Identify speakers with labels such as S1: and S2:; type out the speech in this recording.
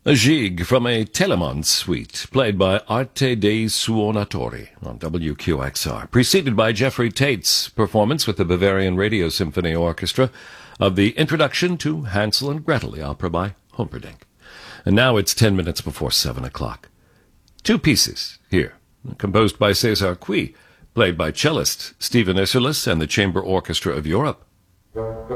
S1: A Gigue from a Telemann suite, played by Arte dei Suonatori on WQXR, preceded by Jeffrey Tate's performance with the Bavarian Radio Symphony Orchestra of the introduction to Hansel and Gretel, the opera by Humperdinck. And now it's 10 minutes before 7 o'clock. Two pieces here, composed by Cesar Cui, played by cellist Stephen Isserlis and the Chamber Orchestra of Europe.